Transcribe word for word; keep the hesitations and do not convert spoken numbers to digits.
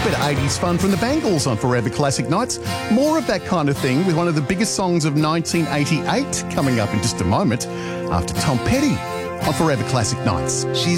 bit of eighties fun from the Bangles on Forever Classic Nights. More of that kind of thing with one of the biggest songs of nineteen eighty-eight coming up in just a moment after Tom Petty on Forever Classic Nights. She's